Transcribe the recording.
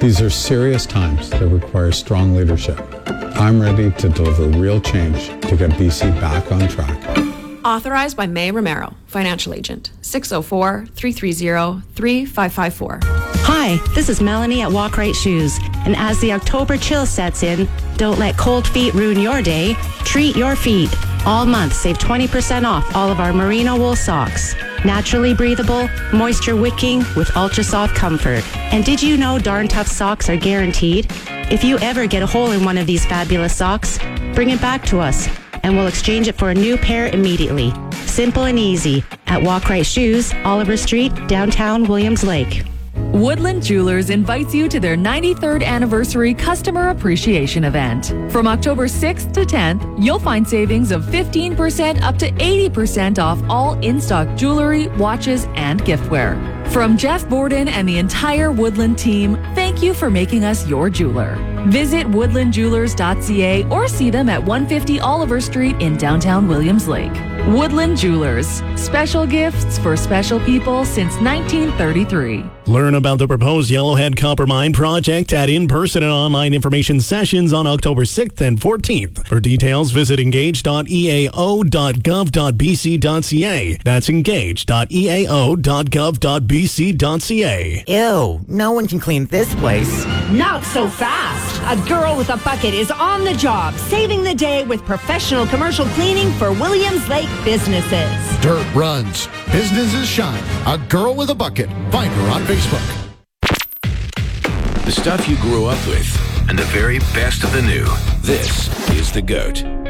These are serious times that require strong leadership. I'm ready to deliver real change to get BC back on track. Authorized by May Romero, Financial Agent, 604-330-3554. Hi, this is Melanie at Walk Right Shoes. And as the October chill sets in, don't let cold feet ruin your day. Treat your feet. All month, save 20% off all of our merino wool socks. Naturally breathable, moisture wicking with ultra soft comfort. And did you know Darn Tough socks are guaranteed? If you ever get a hole in one of these fabulous socks, bring it back to us and we'll exchange it for a new pair immediately. Simple and easy at Walk Right Shoes, Oliver Street, downtown Williams Lake. Woodland Jewelers invites you to their 93rd anniversary customer appreciation event. From October 6th to 10th, you'll find savings of 15% up to 80% off all in-stock jewelry, watches, and giftware. From Jeff Borden and the entire Woodland team, thank you for making us your jeweler. Visit woodlandjewelers.ca or see them at 150 Oliver Street in downtown Williams Lake. Woodland Jewelers, special gifts for special people since 1933. Learn about the proposed Yellowhead Copper Mine project at in-person and online information sessions on October 6th and 14th. For details, visit engage.eao.gov.bc.ca. That's engage.eao.gov.bc.ca. Ew, no one can clean this place. Not so fast. A girl with a bucket is on the job, saving the day with professional commercial cleaning for Williams Lake businesses. Dirt runs. Businesses shine. A girl with a bucket. Find her on Facebook. The stuff you grew up with and the very best of the new. This is The GOAT.